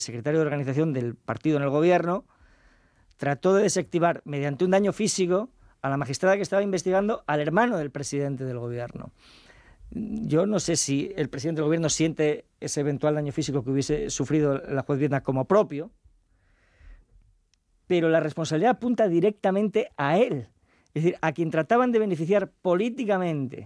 secretario de organización del partido en el gobierno, trató de desactivar mediante un daño físico a la magistrada que estaba investigando al hermano del presidente del gobierno. Yo no sé si el presidente del gobierno siente ese eventual daño físico que hubiese sufrido la juez Viedma como propio, pero la responsabilidad apunta directamente a él, es decir, a quien trataban de beneficiar políticamente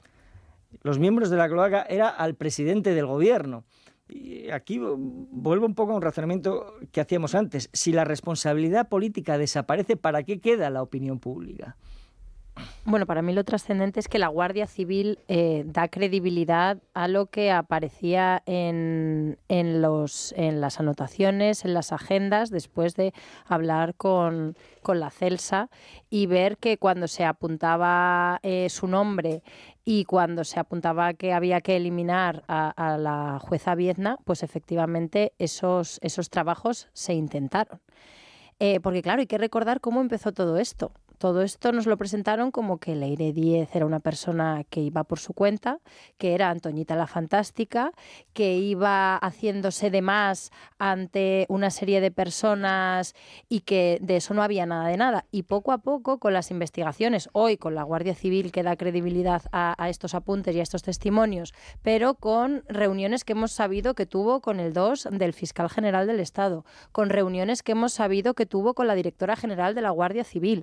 los miembros de la cloaca era al presidente del gobierno. Y aquí vuelvo un poco a un razonamiento que hacíamos antes. Si la responsabilidad política desaparece, ¿para qué queda la opinión pública? Bueno, para mí lo trascendente es que la Guardia Civil da credibilidad a lo que aparecía en las anotaciones, en las agendas, después de hablar con la Celsa y ver que cuando se apuntaba su nombre y cuando se apuntaba que había que eliminar a la jueza Viedma, pues efectivamente esos trabajos se intentaron. Porque claro, hay que recordar cómo empezó todo esto. Todo esto nos lo presentaron como que Leire Díez era una persona que iba por su cuenta, que era Antoñita la Fantástica, que iba haciéndose de más ante una serie de personas y que de eso no había nada de nada. Y poco a poco, con las investigaciones, hoy con la Guardia Civil que da credibilidad a estos apuntes y a estos testimonios, pero con reuniones que hemos sabido que tuvo con el 2 del Fiscal General del Estado, con reuniones que hemos sabido que tuvo con la Directora General de la Guardia Civil.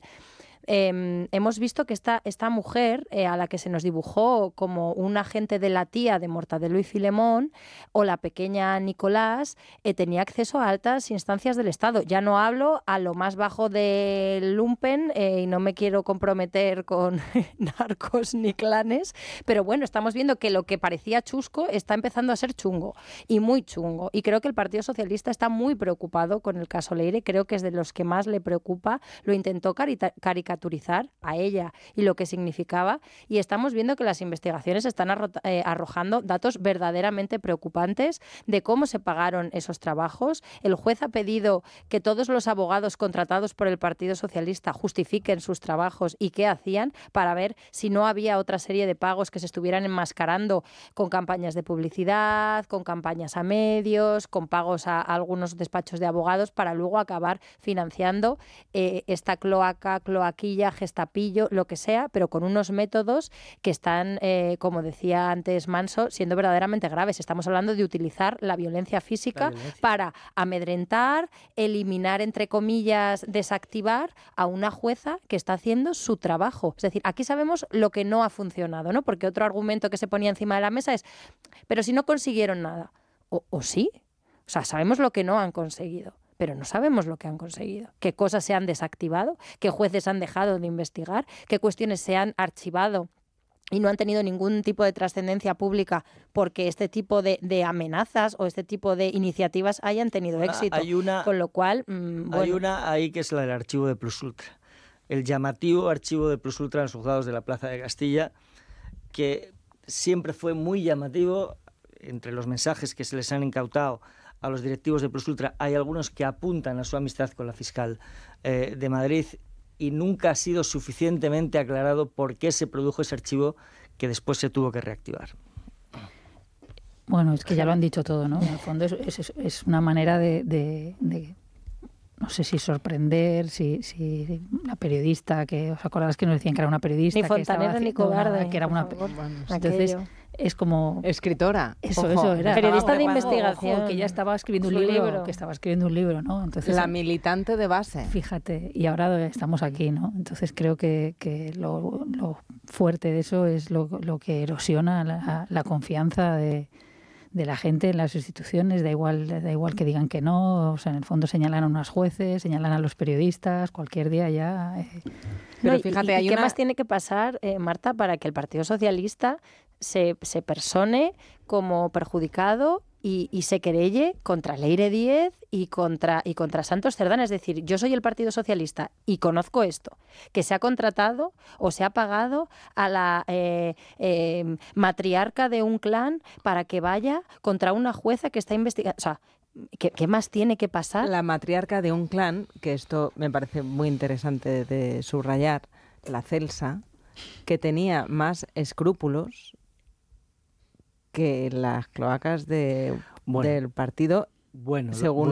Hemos visto que esta mujer, a la que se nos dibujó como un agente de la tía de Mortadelo y Filemón, o la pequeña Nicolás, tenía acceso a altas instancias del Estado. Ya no hablo a lo más bajo del lumpen, y no me quiero comprometer con narcos ni clanes, pero bueno, estamos viendo que lo que parecía chusco está empezando a ser chungo, y muy chungo. Y creo que el Partido Socialista está muy preocupado con el caso Leire, creo que es de los que más le preocupa. Lo intentó caricaturizar a ella y lo que significaba, y estamos viendo que las investigaciones están arrojando datos verdaderamente preocupantes de cómo se pagaron esos trabajos. El juez ha pedido que todos los abogados contratados por el Partido Socialista justifiquen sus trabajos y qué hacían, para ver si no había otra serie de pagos que se estuvieran enmascarando con campañas de publicidad, con campañas a medios, con pagos a algunos despachos de abogados, para luego acabar financiando esta cloaquilla, gestapillo, lo que sea, pero con unos métodos que están, como decía antes Manso, siendo verdaderamente graves. Estamos hablando de utilizar la violencia física para amedrentar, eliminar, entre comillas, desactivar a una jueza que está haciendo su trabajo. Es decir, aquí sabemos lo que no ha funcionado, ¿no? Porque otro argumento que se ponía encima de la mesa es, pero si no consiguieron nada. ¿O sí? O sea, sabemos lo que no han conseguido, pero no sabemos lo que han conseguido. ¿Qué cosas se han desactivado? ¿Qué jueces han dejado de investigar? ¿Qué cuestiones se han archivado y no han tenido ningún tipo de trascendencia pública porque este tipo de amenazas o este tipo de iniciativas hayan tenido éxito? Con lo cual, hay una ahí que es la del archivo de Plus Ultra. El llamativo archivo de Plus Ultra en los juzgados de la Plaza de Castilla, que siempre fue muy llamativo. Entre los mensajes que se les han incautado a los directivos de Plus Ultra hay algunos que apuntan a su amistad con la fiscal de Madrid, y nunca ha sido suficientemente aclarado por qué se produjo ese archivo que después se tuvo que reactivar. Bueno, es que ya lo han dicho todo, ¿no? En el fondo es una manera de no sé si sorprender, si la periodista, que os acordáis que nos decían que era una periodista, ni fontanera ni cobarde, que era una, entonces es como escritora, eso era periodista de investigación, que ya estaba escribiendo un libro, ¿no? Entonces la militante de base, fíjate, y ahora estamos aquí, ¿no? Entonces creo que lo fuerte de eso es lo que erosiona la confianza de la gente en las instituciones. Da igual que digan que no, o sea, en el fondo señalan a unos jueces, señalan a los periodistas, cualquier día ya. Pero fíjate, ¿qué más tiene que pasar, Marta, para que el Partido Socialista se persone como perjudicado y se querelle contra Leire Díez y contra Santos Cerdán? Es decir, yo soy el Partido Socialista y conozco esto, que se ha contratado o se ha pagado a la matriarca de un clan para que vaya contra una jueza que está investigando. O sea, ¿qué más tiene que pasar? La matriarca de un clan, que esto me parece muy interesante de subrayar, la Celsa, que tenía más escrúpulos que las cloacas del partido Bueno, según